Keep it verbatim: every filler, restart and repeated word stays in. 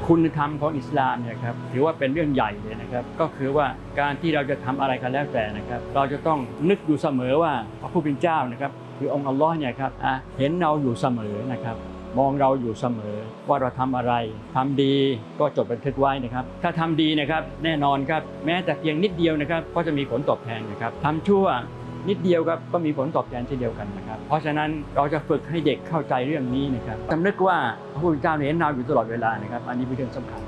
คุณธรรมของอิสลามเนี่ยครับถือว่าเป็นเรื่องใหญ่เลยนะครับก็คือว่าการที่เราจะทำอะไรกันแล้วแต่นะครับเราจะต้องนึกอยู่เสมอว่าพระผู้เป็นเจ้านะครับคือองค์อัลลอฮ์เนี่ยครับเห็นเราอยู่เสมอนะครับมองเราอยู่เสมอว่าเราทำอะไรทำดีก็จดบันทึกไว้นะครับถ้าทำดีนะครับแน่นอนครับแม้แต่เพียงนิดเดียวนะครับก็จะมีผลตอบแทนนะครับทำชั่วนิดเดียวครับก็มีผลตอบแทนเช่นเดียวกันนะครับเพราะฉะนั้นเราจะฝึกให้เด็กเข้าใจเรื่องนี้นะครับสำนึกว่าพระผู้เป็นเจ้าเห็นเราอยู่ตลอดเวลานะครับอันนี้เป็นเรื่องสำคัญ